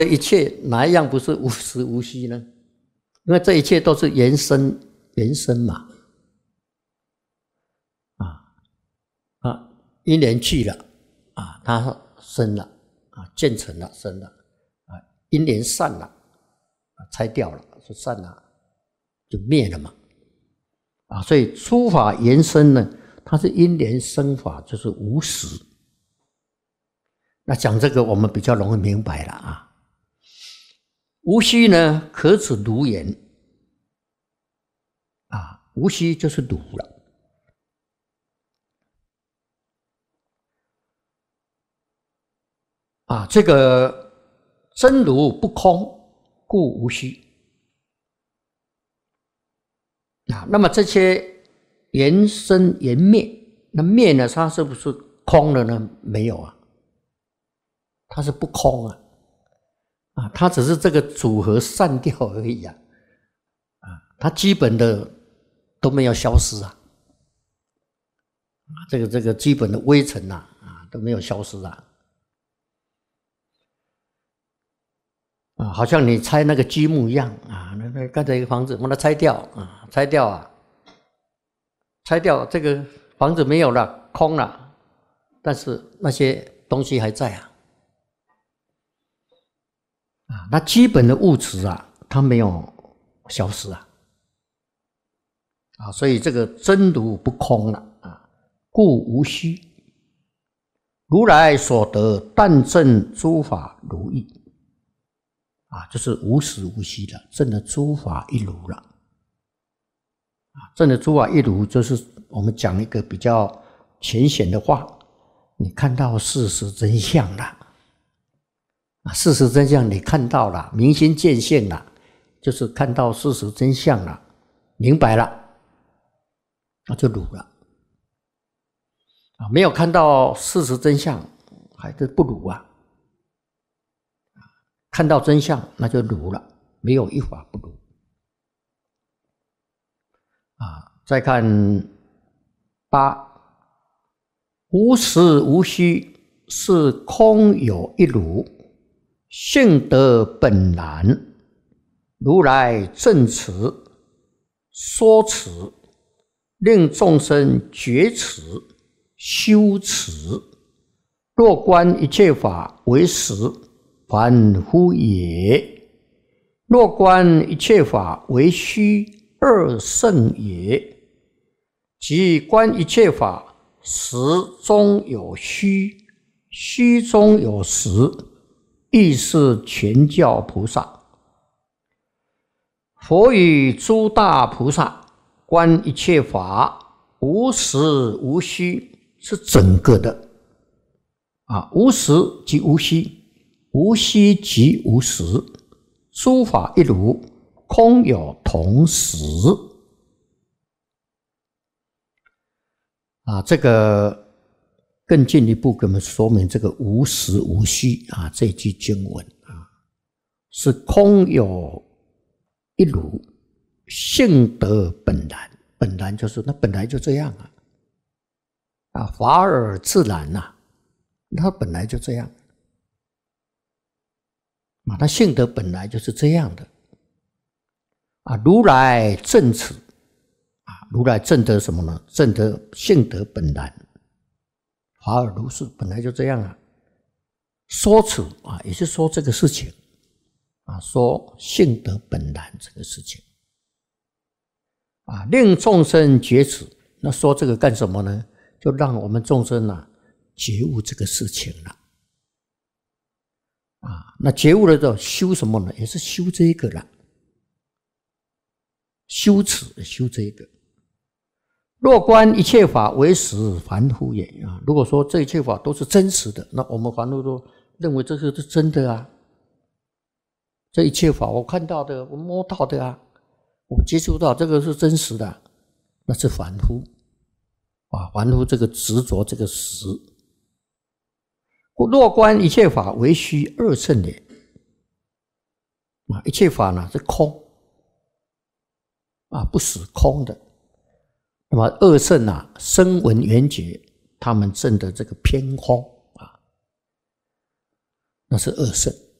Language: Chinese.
这一切哪一样不是无实无虚呢？因为这一切都是原生嘛。因缘去了它生了渐成了生了因缘散了拆掉了，说散了就灭了嘛。所以诸法原生呢，它是因缘生法，就是无实。那讲这个我们比较容易明白了无虚呢，可指如言无虚就是如了。这个真如不空，故无虚。那么这些缘生缘灭，那灭呢，它是不是空了呢？没有它是不空它只是这个组合散掉而已它基本的都没有消失这个基本的微尘都没有消失好像你拆那个积木一样那刚才一个房子把它拆掉拆掉这个房子没有了，空了，但是那些东西还在那基本的物质它没有消失所以这个真如不空了故无虚。如来所得但证诸法如意就是无实无虚的，证得诸法一如了证得诸法一如，就是我们讲一个比较浅显的话，你看到事实真相了事实真相你看到了，明心见性了，就是看到事实真相了，明白了，那就如了没有看到事实真相还是不如看到真相那就如了，没有一法不如再看8，无实无虚，是空有一如，性德本然，如来证持说持，令众生觉持修持，若观一切法为实，凡夫也；若观一切法为虚，二圣也。即观一切法，实中有虚，虚中有实，亦是全教菩萨。佛与诸大菩萨观一切法，无实无虚，是整个的无实即无虚，无虚即无实，诸法一如，空有同实这个更进一步给我们说明这个无实无虚这句经文是空有一如，性德本然，本然就是那本来就这样法尔自然它本来就这样它性德本来就是这样的如来证此如来证得什么呢？证得性德本然，法尔如是，本来就这样说此也是说这个事情说性德本然这个事情令众生觉此，那说这个干什么呢？就让我们众生觉悟这个事情了那觉悟了之后修什么呢？也是修这个了，修此修这个。若观一切法为实，凡夫也如果说这一切法都是真实的，那我们凡夫都认为这是真的这一切法我看到的，我摸到的我接触到这个是真实的，那是凡夫凡夫这个执着这个实。若观一切法为虚，二圣也一切法呢是空不实空的。那么二圣声闻缘觉，他们证的这个偏空那是二圣。